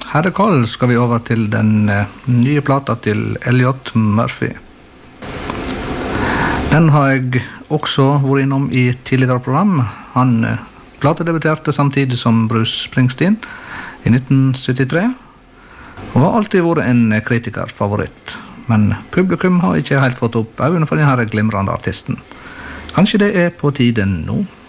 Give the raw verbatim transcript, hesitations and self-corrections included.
herrekall skal vi over til den nye plata til Elliot Murphy. Den har jeg også vært innom i tidligere program. Han platedebuterte samtidig som Bruce Springsteen i nitten syttitre, og har alltid vært en kritikerfavoritt. Men publikum har ikke helt fått opp øynene for denne glimrende artisten. Kanskje det er på tiden nå?